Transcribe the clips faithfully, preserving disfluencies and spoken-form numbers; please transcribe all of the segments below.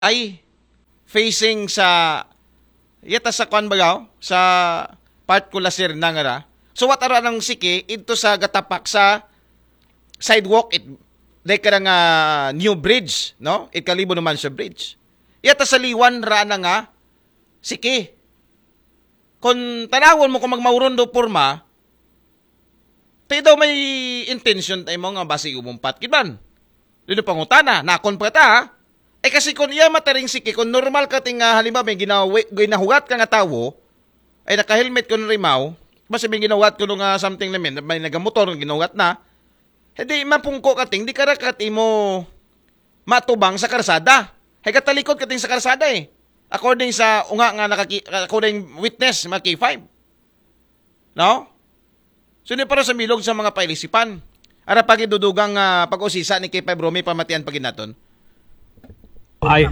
ay facing sa yata sa kwan bagaw sa part ko lasir na nga ra. So what ara nang siki ito sa gatapak sa sidewalk it like ka nga new bridge, no? It kalibo naman sa bridge. Yata sa liwan ra na nga siki. Kung tanawon mo kung magmauron do porma, tayo daw may intention tayo mo nga basi umumpat. Kiban? Dito pangutana, nakon pa ta ha? Eh kasi kung iya mataring siki, kung normal ka ting uh, halimbawa may ginawi, ginahugat ka nga tawo, ay naka-helmet ko ng rimaw, basta may ginahugat ko ng uh, something namin, may nagamotor, ginahugat na, hindi mapungko ka ting, di ka rakati mo matubang sa karsada. Hay katalikod ka ting sa karsada eh. According sa unga nga nakaki, according witness, mga K five. No? So, hindi para sa milog sa mga pailisipan. Ara pagidudugang uh, pag-usisa ni K five Romy pamatian paginaton. Ay,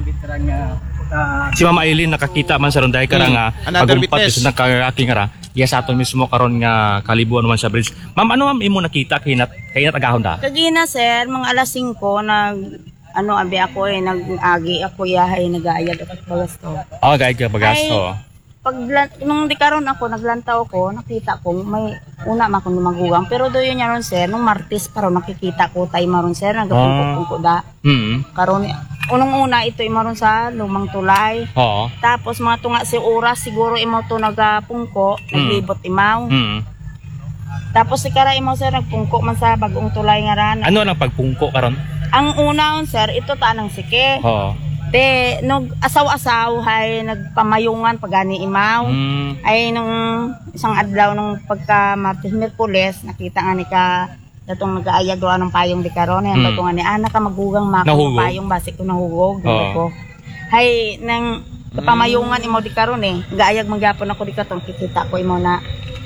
si Mama Eileen nakakita man sa ronday karang hmm. nga pagumpat sa nakaking ara. Iya sa aton mismo karon nga kalibuan man sa bridge. Ma'am, ano ma'am imo nakita kay nat kay natagahon da? Kagina sir, mga alas singko nag ano abi ako eh nag-agi ako yahay nag-aayad ako bagas to. Oh, gaay ka bagas to. Pag nung di karon ako naglantaw ko, nakita ko may una ma ko magugang pero do yun yaron sir nung Martes para nakikita ko tay maron sir nagapungko da. Mm. Karon unang-una ito imaron sa lumang tulay. Oo. Tapos mga tunga si oras siguro imo to nagapungko, mm. naglibot imaw. Mm. Tapos si kara imo sir nagpungko man sa bagong tulay nga ran. Ano ang pagpungko karon? Ang una sir ito tanang sike. Oo. Te, nung asaw-asaw ay nagpamayungan pagani imaw. Mm. Ay nung isang adlaw nung pagka Martes Miyerkules nakita nga ni ka datong nag-aayag do anong payong di karon ay mm. nga ni anak ka magugang mako payong basik ko nahugog oh. ko. Hay nang pamayungan imo di karon eh. Gaayag mangyapon ako di katong kikita ko imo na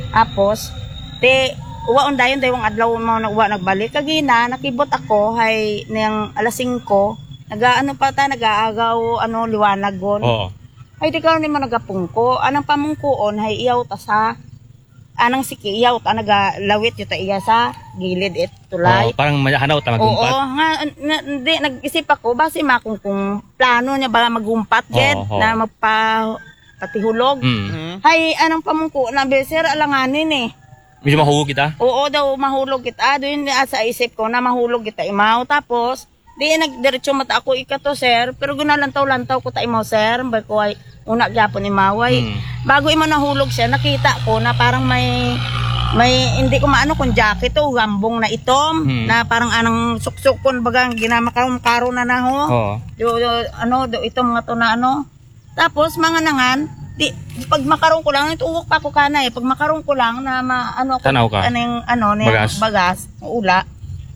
apos te uwa undayon dayon adlaw mo nagwa nagbalik kagina nakibot ako hay nang alas singko nagaano pa ta nagaagaw ano liwanag gon. Oo. Ay di karon nimo nagapungko anang pamungkoon hay iyaw ta sa anang siki iyaw ta nagalawit yo ta iya sa gilid it tulay. Oh, parang mahanaw ta magumpat. Oo, nga hindi nag-isip ako base makung kung plano niya ba magumpat ged oh, oh. na magpa patihulog. Mm. Hay anang pamungko na beser alanganin eh. Medyo mahulog kita? Oo daw mahulog kita. Doon sa isip ko na mahulog kita imaw. Tapos, di nagdiretso mata ako ikato sir. Pero gunalantaw-lantaw ko ta imaw sir. Ba ko ay una gyapon imaw ay. Hmm. Bago imaw nahulog siya, nakita ko na parang may may hindi ko maano kung jacket o gambong na itom. Hmm. Na parang anang suksok kon bagang ginamakarong karo na na ho. Oo. Do, do, ano, do itom nga to na ano. Tapos mga nangan, di pag makarong ko lang ito uwak pa ko kana eh pag makarong ko lang na ma, ano ko anong ano ni bagas. bagas ula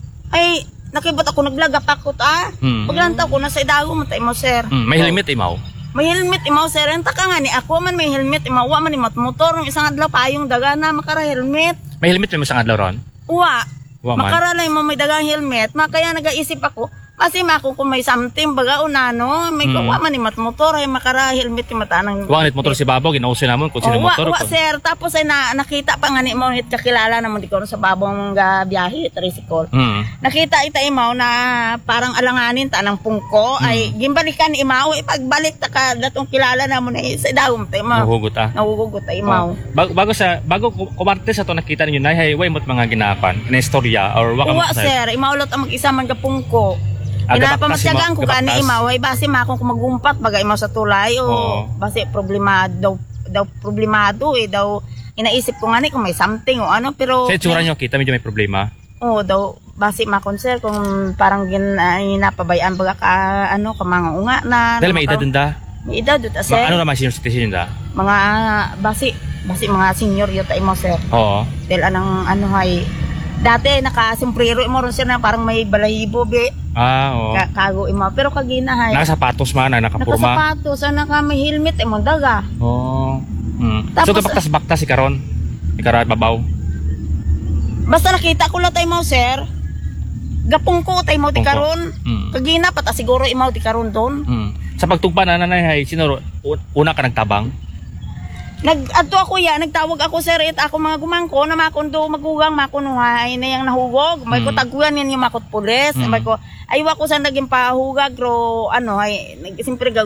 ay nakibot ako naglaga pa ko ta hmm. paglantaw ko nasa idago man tay mo sir hmm. May helmet imaw may helmet imaw sir enta ka nga ni ako man may helmet imaw wa man ni motor ng isang adlaw payong daga na makara helmet may helmet may isang adlaw ron uwa makara lang mo may dagang helmet makaya nagaisip ako kasi mako kung may something baga unano may hmm. kawa man ni mat motor ay makara helmet ni mata nang wa nit motor si Babaw ginausin namon kung sino motor wa sir tapos ay na, nakita pa nga ni mo hit kakilala namon di ko sa Babaw nga biyahe tricycle hmm. nakita ita imaw na parang alanganin ta nang pungko hmm. ay gimbalikan ni imaw ipagbalik ta ka datong kilala namon ay sa dawom ta imaw nahuhugot ta nahuhugot ta imaw oh. bago, bago sa bago kumarte sa to nakita ninyo nay hay way mot mga ginapan na istorya or wa ka sir imaw lot ang mag-isa man ka pungko pinapamatyagaan ko ka ni imaw ay base makong kumagumpat baga imaw sa tulay o oh. base problemado daw, daw problemado eh daw inaisip ko nga ni kung may something o ano pero sa itsura nyo kita medyo may problema oo oh, daw base makon sir kung parang ginapabayaan baga ka ano ka mga unga na dahil may edad dun da may edad dun ta sir ano naman senior citizen da mga base base mga senior yun ta imaw sir oo dahil anong ano hay dati naka-simprero imo ron sir na parang may balahibo be. Ah, oo. Ka kago imo pero kagina hay. Nakasapatos man na nakapurma. Nakasapatos ana ka may helmet imo daga. Oo. Hmm. Tapos, so kapaktas-baktas si karon. Ikarat babaw. Basta nakita ko lang tay mo sir. Gapong ko tay mo ti karon. Hmm. Kagina pata siguro imo ti karon don. Hmm. Sa pagtugpa na nanay hay sino una ka nagtabang? Nag adto ako ya, nagtawag ako sir it ako mga gumangko na makundo magugang makunuhay na yang nahugog. May ko Mm. taguan yan yung makot pulis. Mm. May ko aywa ko sa naging pahugag ro ano ay nag- siyempre